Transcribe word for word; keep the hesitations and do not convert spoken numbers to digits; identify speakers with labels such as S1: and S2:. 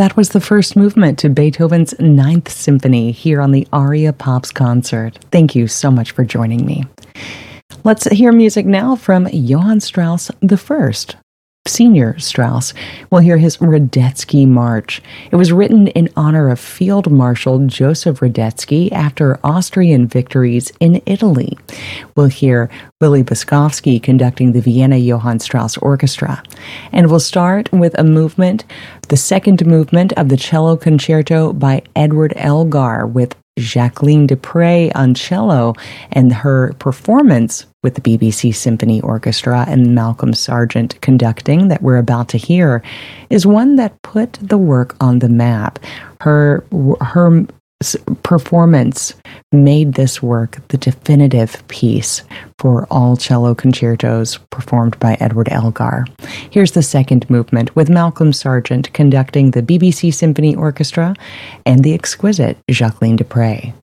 S1: That was the first movement to Beethoven's Ninth Symphony here on the Aria Pops concert. Thank you so much for joining me. Let's hear music now from Johann Strauss the First. Senior Strauss. We'll hear his Radetzky March. It was written in honor of Field Marshal Joseph Radetzky after Austrian victories in Italy. We'll hear Willy Boskovsky conducting the Vienna Johann Strauss Orchestra. And we'll start with a movement, the second movement of the cello concerto by Edward Elgar, with Jacqueline du Pré on cello and her performance with the B B C Symphony Orchestra and Malcolm Sargent conducting that we're about to hear is one that put the work on the map. Her her performance made this work the definitive piece for all cello concertos performed by Edward Elgar. Here's the second movement with Malcolm Sargent conducting the B B C Symphony Orchestra and the exquisite Jacqueline du Pré.